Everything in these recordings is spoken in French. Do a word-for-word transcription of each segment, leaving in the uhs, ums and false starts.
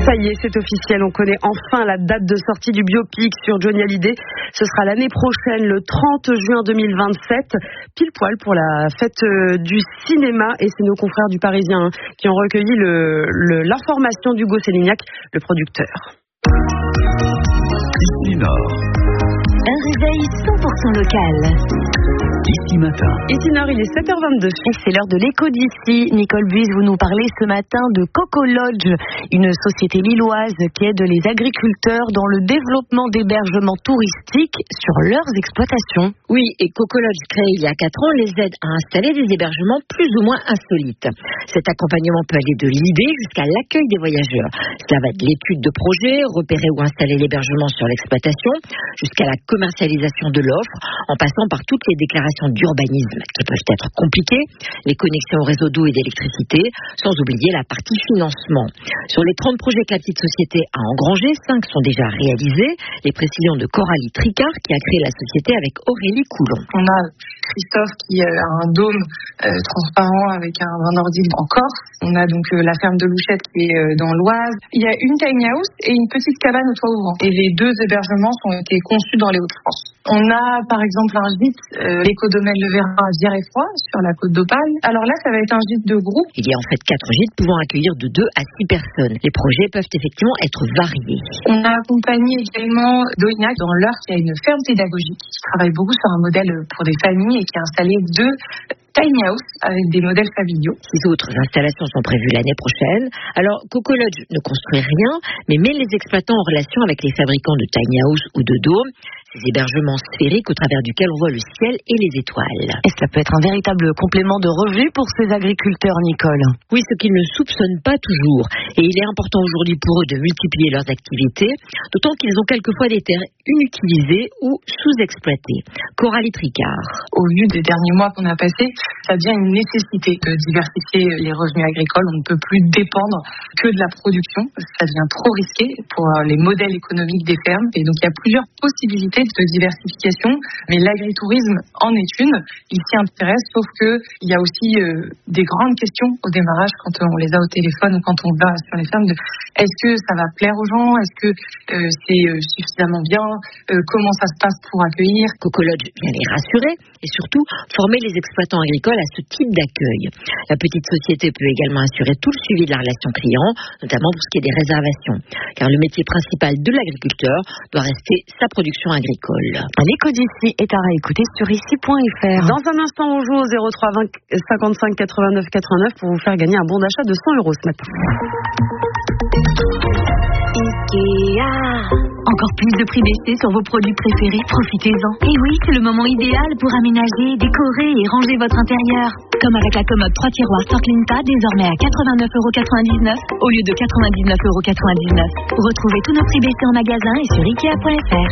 Ça y est, c'est officiel, on connaît enfin la date de sortie du biopic sur Johnny Hallyday. Ce sera l'année prochaine, le trente juin deux mille vingt-sept, pile poil pour la fête du cinéma. Et c'est nos confrères du Parisien hein, qui ont recueilli le, le, l'information d'Hugo Sélignac, le producteur. Ici Nord. Un réveil cent pour cent local. Ici Matin. Ici Nord, il est sept heures vingt-deux. Et c'est l'heure de l'écho d'ici. Nicole Buise, vous nous parlez ce matin de Coco Lodge, une société lilloise qui aide les agriculteurs dans le développement d'hébergements touristiques sur leurs exploitations. Oui, et Coco Lodge, créé il y a quatre ans, les aide à installer des hébergements plus ou moins insolites. Cet accompagnement peut aller de l'idée jusqu'à l'accueil des voyageurs. Cela va de l'étude de projet, repérer ou installer l'hébergement sur l'exploitation, jusqu'à la commercialisation de l'offre, en passant par toutes les déclarations d'urbanisme qui peuvent être compliquées, les connexions au réseau d'eau et d'électricité, sans oublier la partie financement. Sur les trente projets que la petite société a engrangés, cinq sont déjà réalisés. Les précisions de Coralie Tricard qui a créé la société avec Aurélie Coulon. On a Christophe qui a un dôme euh, transparent avec un vin nordique en Corse. On a donc euh, la ferme de Louchette qui est euh, dans l'Oise. Il y a une tiny house et une petite cabane au toit ouvrant. Et les deux hébergements ont été conçus dans les Hauts-de-France. On a par exemple un gîte, euh, l'écodomaine Le Vérin à Vierzon sur la côte d'Opale. Alors là, ça va être un gîte de groupe. Il y a en fait quatre gîtes pouvant accueillir de deux à six personnes. Les projets peuvent effectivement être variés. On a accompagné également Doignac dans l'Eure qui a une ferme pédagogique qui travaille beaucoup sur un modèle pour des familles et qui a installé deux tiny house avec des modèles familiaux. Six autres installations sont prévues l'année prochaine. Alors, Coco Lodge ne construit rien, mais met les exploitants en relation avec les fabricants de tiny house ou de dômes. Ces hébergements sphériques au travers duquel on voit le ciel et les étoiles. Et cela peut être un véritable complément de revenu pour ces agriculteurs, Nicole. Oui, ce qu'ils ne soupçonnent pas toujours. Et il est important aujourd'hui pour eux de multiplier leurs activités, d'autant qu'ils ont quelquefois des terres inutilisées ou sous-exploitées. Coralie Tricard. Au vu des derniers mois qu'on a passés, ça devient une nécessité de diversifier les revenus agricoles. On ne peut plus dépendre que de la production. Ça devient trop risqué pour les modèles économiques des fermes. Et donc, il y a plusieurs possibilités de diversification, mais l'agritourisme en est une. Il s'y intéresse, sauf que il y a aussi euh, des grandes questions au démarrage quand on les a au téléphone ou quand on va sur les fermes. De, est-ce que ça va plaire aux gens? Est-ce que euh, c'est euh, suffisamment bien? euh, Comment ça se passe pour accueillir? Coco Lodge vient les rassurer et surtout former les exploitants agricoles à ce type d'accueil. La petite société peut également assurer tout le suivi de la relation client, notamment pour ce qui est des réservations, car le métier principal de l'agriculteur doit rester sa production agricole. L'écho d'ici est à réécouter sur ici point f r. Dans un instant, on joue au zéro trois vingt cinquante-cinq quatre-vingt-neuf quatre-vingt-neuf pour vous faire gagner un bon d'achat de cent euros ce matin. Ikea. Encore plus de prix baissés sur vos produits préférés, profitez-en. Et oui, c'est le moment idéal pour aménager, décorer et ranger votre intérieur. Comme avec la commode trois tiroirs Sortlinta, désormais à quatre-vingt-neuf euros quatre-vingt-dix-neuf au lieu de quatre-vingt-dix-neuf euros quatre-vingt-dix-neuf. Retrouvez tous nos prix baissés en magasin et sur ikea point f r.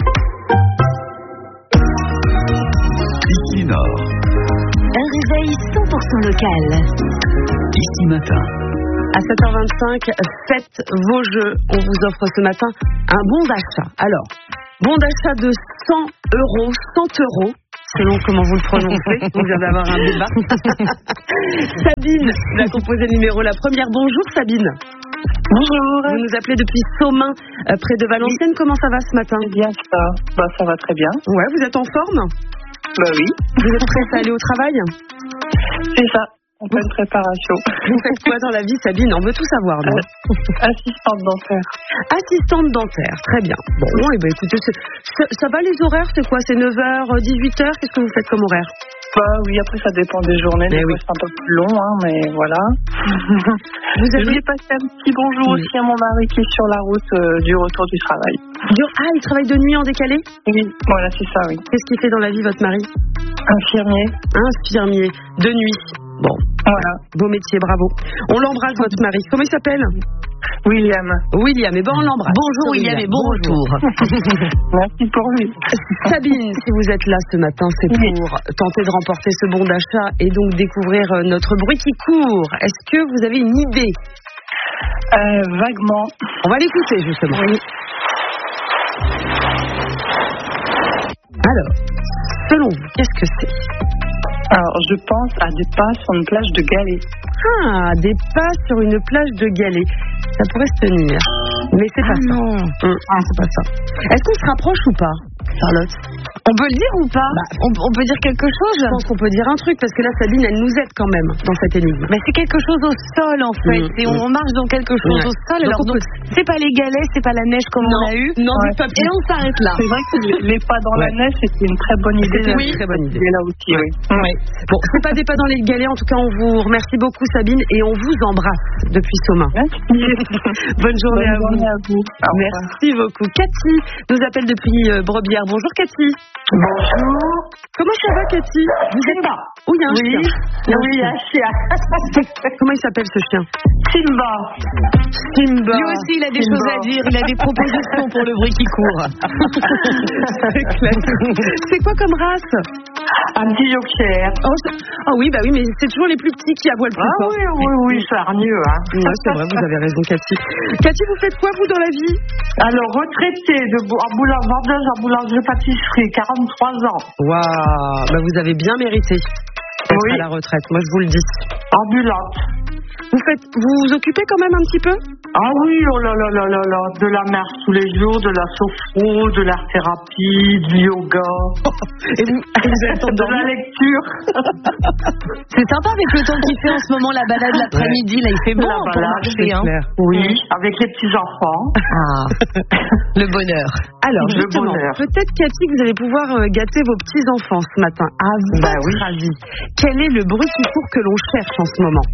Ici Nord. Un réveil cent pour cent local. Ici Matin. À sept heures vingt-cinq, faites vos jeux. On vous offre ce matin un bon d'achat. Alors, bon d'achat de cent euros, cent euros, selon comment vous le prononcez. On vient d'avoir un débat. Sabine va composer le numéro. La première, bonjour Sabine. Bonjour. Vous nous appelez depuis Saumain, euh, près de Valenciennes. Comment ça va ce matin? Bien ça. Bah, ça va très bien. Ouais, vous êtes en forme? Bah oui. Vous êtes prête à aller au travail? C'est ça. En pleine préparation. Vous faites quoi dans la vie, Sabine? On veut tout savoir, non? euh, Assistante dentaire. Assistante dentaire, très bien. Bon, et ben écoutez, c'est, ça, ça va les horaires? C'est quoi? C'est neuf heures, dix-huit heures? Qu'est-ce que vous faites comme horaire? Bah oui, après ça dépend des journées. Des oui. fois c'est un peu plus long, hein, mais voilà. Vous avez... Je voulais passer un petit bonjour oui. aussi à mon mari qui est sur la route euh, du retour du travail. Ah, il travaille de nuit en décalé? Oui, voilà, c'est ça, oui. Qu'est-ce qu'il fait dans la vie, votre mari? Infirmier. Infirmier, de nuit. Bon, voilà. Beau métier, bravo. On l'embrasse, votre mari. Comment il s'appelle? William. William, et ben on l'embrasse. Bonjour William, William et bon retour. Merci pour lui. Sabine, si vous êtes là ce matin, c'est pour oui. tenter de remporter ce bon d'achat et donc découvrir notre bruit qui court. Est-ce que vous avez une idée? euh, Vaguement. On va l'écouter justement. Oui. Alors, selon vous, qu'est-ce que c'est? Alors, je pense à des pas sur une plage de galets. Ah, des pas sur une plage de galets. Ça pourrait se tenir. Mais c'est pas Ah ça. non. Hum, Ah, c'est pas ça. Est-ce qu'on se rapproche ou pas, Charlotte? On peut le dire ou pas? on, on peut dire quelque chose? Je pense qu'on peut dire un truc, parce que là, Sabine, elle nous aide quand même dans cette énigme. Mais c'est quelque chose au sol en fait. Mmh, Et on, mmh. on marche dans quelque chose Ouais. au sol. Donc, Alors on donc, c'est pas les galets, c'est pas la neige comme Non. on a eu. Non, Ouais. dites pas plus. Et on s'arrête là. C'est vrai que les- les pas dans la Ouais. neige, c'était une très bonne idée. C'était là. une très bonne idée. Et là aussi, oui. Bon, c'est pas des pas dans les galets. En tout cas, on vous remercie beaucoup, Sabine, et on vous embrasse depuis Somain. Merci. Bonne journée Bonne à vous. journée à vous. Au revoir. Merci beaucoup. Cathy nous appelle depuis euh, Brebière. Bonjour, Cathy. Bonjour. Comment ça va, Cathy? Vous êtes Simba. où il y a un Oui. chien? Il y a un Oui, chien. un chien. Comment il s'appelle ce chien? Simba. Simba. Lui aussi, il a des Simba. choses à dire. Il a des propositions pour le bruit qui court. C'est clair. C'est quoi comme race? Un petit Yorkshire. Oh, c'est- ah oui, bah oui, mais c'est toujours les plus petits qui aboient le plus Ah fort. oui, oui, oui, c'est hargneux. Hein. Ouais, c'est vrai, vous avez raison, Cathy. Cathy, vous faites quoi, vous, dans la vie? Alors, retraité de bou- à boula- vendeuse à boulangerie-pâtisserie, quarante-trois ans. Waouh, bah vous avez bien mérité d'être Oui. à la retraite, moi je vous le dis. Ambulante. Vous faites, vous vous occupez quand même un petit peu? Ah oui, oh là là là là là, de la marche tous les jours, de la sophro, de l'art thérapie, du yoga, Et vous, et vous avez le temps de de la dormir? lecture. C'est sympa avec le temps qu'il fait en ce moment, la balade l'après-midi. Là, il fait bon La pour balade, marcher. Hein. Clair. Oui, avec les petits-enfants. Ah, le bonheur. Alors, Le justement, bonheur. peut-être, Cathy, que vous allez pouvoir euh, gâter vos petits-enfants ce matin. À Bah votre oui. avis, quel est le bruit qui court que l'on cherche en ce moment?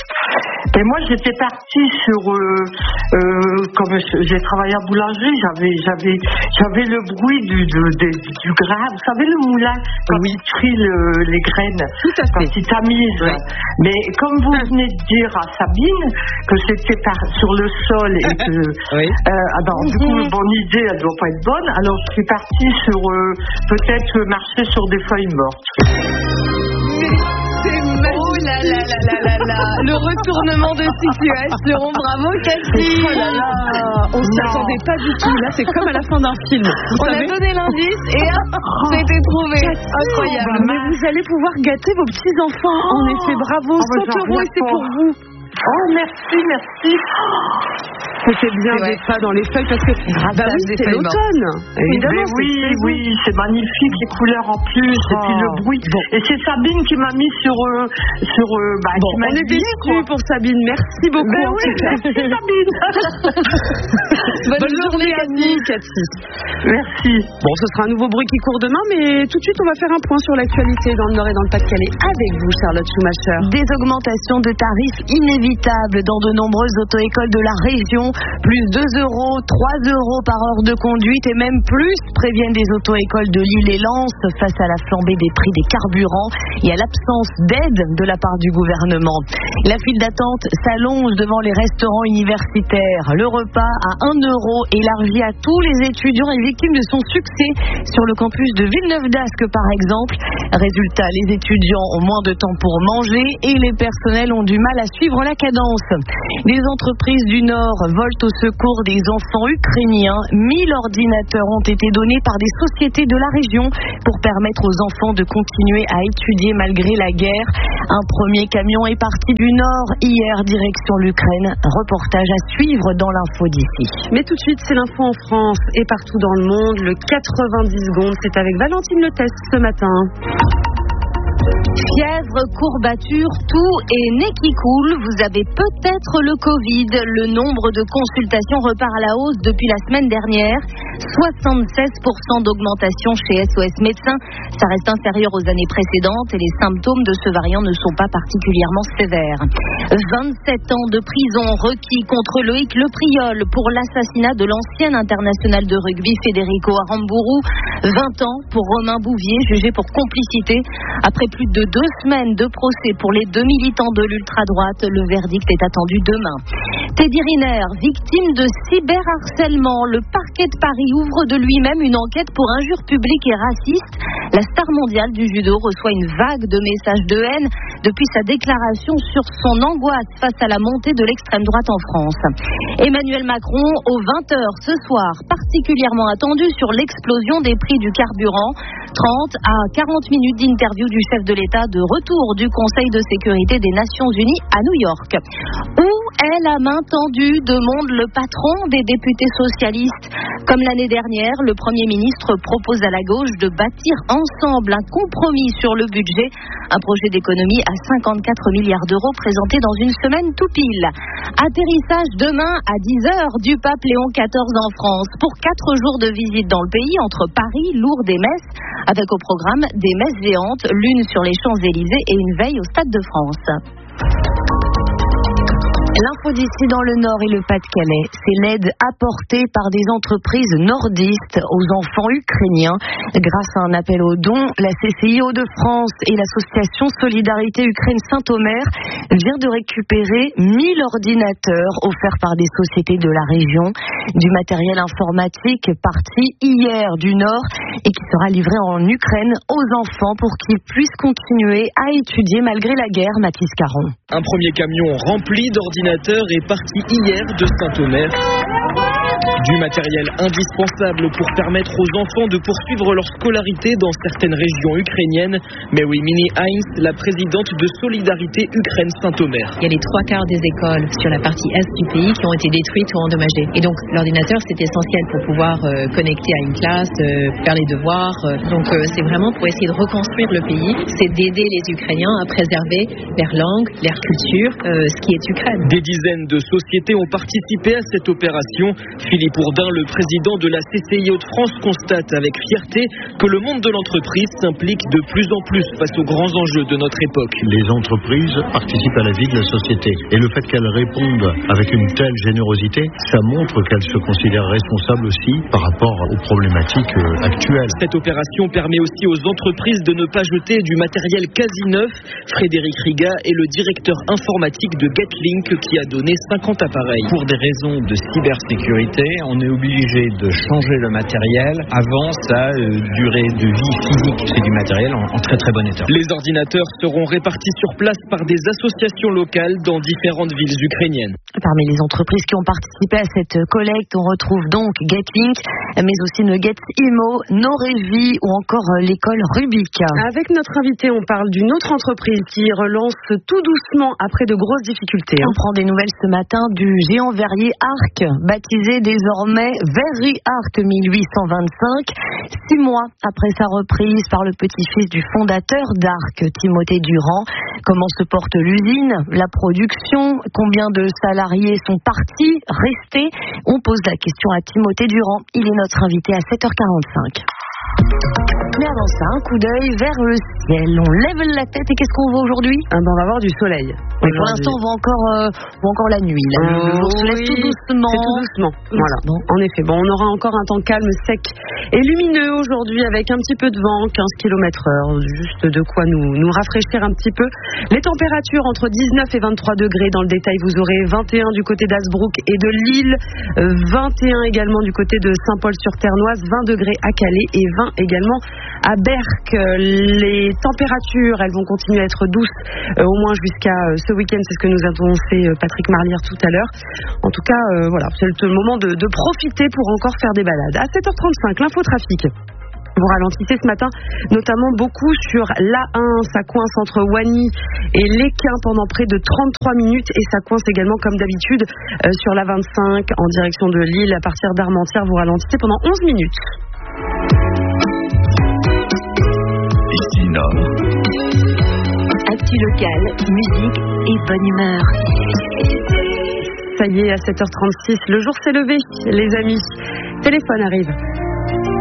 Et moi, j'étais partie sur, euh, euh, comme je- j'ai travaillé à boulangerie, j'avais, j'avais, j'avais le bruit du, du, du, du grain. Vous savez, le moulin, quand Oui. il trie le- les graines, Tout à quand fait. il tamise. Oui. Mais comme vous venez de dire à Sabine que c'était par, sur le sol et que, Oui. euh, alors, du coup, mon idée, elle doit pas être bonne. Alors, je suis partie sur, euh, peut-être marcher sur des feuilles mortes. Oh là là là là là là. Le retournement de situation. Bravo, Cathy. Oh là là, on s'y Non. attendait pas du tout. Là, c'est comme à la fin d'un film. Vous On a savez? donné l'indice et hop, c'était trouvé. Incroyable. Mais vous allez pouvoir gâter vos petits-enfants. En effet, bravo. Oh, bah, cent j'en euros et reviens c'est pas. pour vous. Oh, merci, merci. C'était bien C'est vrai. des pas dans les feuilles parce que bah oui, des c'est feuilles l'automne. Évidemment, Mais c'est oui, le saison. oui, c'est magnifique, les couleurs en plus, et puis Oh. le bruit. Et c'est Sabine qui m'a mis sur, euh, sur, euh, bah, Bon, qui m'a on est aiguillée, déçus quoi. pour Sabine. Merci beaucoup. Ben en oui, tout cas. merci Sabine. Bonne, Bonne journée à vous, Cathy. Merci. Bon, ce sera un nouveau bruit qui court demain, mais tout de suite, on va faire un point sur l'actualité dans le Nord et dans le Pas-de-Calais avec vous, Charlotte Schumacher. Des augmentations de tarifs inévitables dans de nombreuses auto-écoles de la région. Plus deux euros, trois euros par heure de conduite et même plus, préviennent des auto-écoles de Lille et Lens face à la flambée des prix des carburants et à l'absence d'aide de la part du gouvernement. La file d'attente s'allonge devant les restaurants universitaires. Le repas à un euro élargi à tous les étudiants est victime de son succès sur le campus de Villeneuve-d'Ascq par exemple. Résultat, les étudiants ont moins de temps pour manger et les personnels ont du mal à suivre la cadence. Les entreprises du Nord volent au secours des enfants ukrainiens. mille ordinateurs ont été donnés par des sociétés de la région pour permettre aux enfants de continuer à étudier malgré la guerre. Un premier camion est parti du Nord hier, direction l'Ukraine. Reportage à suivre dans l'info d'ici. Mais tout de suite, c'est l'info en France et partout dans le monde. Le quatre-vingt-dix secondes, c'est avec Valentine Le Test ce matin. Fièvre, courbature, toux et nez qui coule, vous avez peut-être le Covid. Le nombre de consultations repart à la hausse depuis la semaine dernière. soixante-seize pour cent d'augmentation chez S O S Médecins. Ça reste inférieur aux années précédentes et les symptômes de ce variant ne sont pas particulièrement sévères. vingt-sept ans de prison requis contre Loïc Lepriol pour l'assassinat de l'ancien international de rugby Federico Aramburu. vingt ans pour Romain Bouvier, jugé pour complicité. Après plus de deux semaines de procès pour les deux militants de l'ultra-droite, le verdict est attendu demain. Teddy Riner, victime de cyberharcèlement. Le parquet de Paris ouvre de lui-même une enquête pour injures publiques et racistes. La star mondiale du judo reçoit une vague de messages de haine depuis sa déclaration sur son angoisse face à la montée de l'extrême droite en France. Emmanuel Macron, aux vingt heures ce soir, particulièrement attendu sur l'explosion des prix du carburant. trente à quarante minutes d'interview du chef de l'État de retour du Conseil de sécurité des Nations Unies à New York. Où est la main tendue, demande le patron des députés socialistes. Comme l'année dernière, le Premier ministre propose à la gauche de bâtir ensemble un compromis sur le budget. Un projet d'économie à cinquante-quatre milliards d'euros présenté dans une semaine tout pile. Atterrissage demain à dix heures du pape Léon quatorze en France pour quatre jours de visite dans le pays entre Paris, Lourdes et Metz, avec au programme des messes géantes, l'une sur les Champs-Élysées et une veille au Stade de France. L'info d'ici dans le Nord et le Pas-de-Calais, c'est l'aide apportée par des entreprises nordistes aux enfants ukrainiens. Grâce à un appel aux dons, la C C I Hauts-de-France et l'association Solidarité Ukraine Saint-Omer vient de récupérer mille ordinateurs offerts par des sociétés de la région. Du matériel informatique parti hier du Nord et qui sera livré en Ukraine aux enfants pour qu'ils puissent continuer à étudier malgré la guerre. Mathis Caron. Un premier camion rempli d'ordinateurs est parti hier de Saint-Omer. Du matériel indispensable pour permettre aux enfants de poursuivre leur scolarité dans certaines régions ukrainiennes. Mais oui, Mini Heinz, la présidente de Solidarité Ukraine Saint-Omer. Il y a les trois quarts des écoles sur la partie est du pays qui ont été détruites ou endommagées. Et donc l'ordinateur, c'est essentiel pour pouvoir euh, connecter à une classe, euh, faire les devoirs. Euh, donc euh, c'est vraiment pour essayer de reconstruire le pays. C'est d'aider les Ukrainiens à préserver leur langue, leur culture, euh, ce qui est Ukraine. Des dizaines de sociétés ont participé à cette opération. Philippe Bourdin, le président de la C C I Hauts-de-France, constate avec fierté que le monde de l'entreprise s'implique de plus en plus face aux grands enjeux de notre époque. Les entreprises participent à la vie de la société et le fait qu'elles répondent avec une telle générosité, ça montre qu'elles se considèrent responsables aussi par rapport aux problématiques actuelles. Cette opération permet aussi aux entreprises de ne pas jeter du matériel quasi neuf. Frédéric Riga est le directeur informatique de Getlink qui a donné cinquante appareils. Pour des raisons de cybersécurité, on est obligé de changer le matériel avant sa euh, durée de vie physique. C'est du matériel en, en très très bon état. Les ordinateurs seront répartis sur place par des associations locales dans différentes villes ukrainiennes. Parmi les entreprises qui ont participé à cette collecte, on retrouve donc Getlink, mais aussi Nuggets Imo, Norevi ou encore l'école Rubik. Avec notre invité, on parle d'une autre entreprise qui relance tout doucement après de grosses difficultés. On prend des nouvelles ce matin du géant verrier Arc, baptisé désormais Verri Arc mille huit cent vingt-cinq, six mois après sa reprise par le petit-fils du fondateur d'Arc, Timothée Durand. Comment se porte l'usine, la production, combien de salariés sont partis, restés? On pose la question à Timothée Durand. Il est notre invité à sept heures quarante-cinq. Mais avant ça, un coup d'œil vers le ciel. On lève la tête et qu'est-ce qu'on voit aujourd'hui? Ah ben on va voir du soleil. Oui, pour l'instant, on voit encore, euh, on voit encore la nuit. La nuit, le jour se lève tout doucement. C'est tout doucement. Voilà. Bon. En effet, bon, on aura encore un temps calme, sec et lumineux aujourd'hui avec un petit peu de vent, quinze kilomètres heure. Juste de quoi nous, nous rafraîchir un petit peu. Les températures entre dix-neuf et vingt-trois degrés. Dans le détail, vous aurez vingt et un du côté d'Hasbrook et de Lille, vingt et un également du côté de Saint-Paul-sur-Ternoise, vingt degrés à Calais et vingt également à Berck. Les températures, elles vont continuer à être douces euh, au moins jusqu'à euh, ce week-end, c'est ce que nous a annoncé euh, Patrick Marlière tout à l'heure. En tout cas, euh, voilà, c'est le moment de, de profiter pour encore faire des balades. À sept heures trente-cinq, l'infotrafic. Vous ralentissez ce matin, notamment beaucoup sur l'A un, ça coince entre Wany et l'Équin pendant près de trente-trois minutes et ça coince également comme d'habitude euh, sur l'A vingt-cinq en direction de Lille à partir d'Armentières. Vous ralentissez pendant onze minutes. Ici Nord. Actu locale, musique et bonne humeur. Ça y est, à sept heures trente-six, le jour s'est levé, les amis. Téléphone arrive.